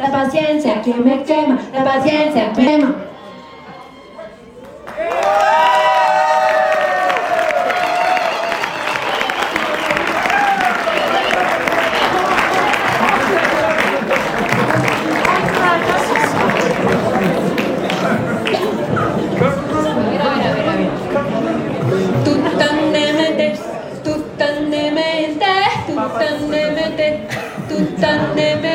la paciencia que me quema, la paciencia que me quema. Tú tan demente,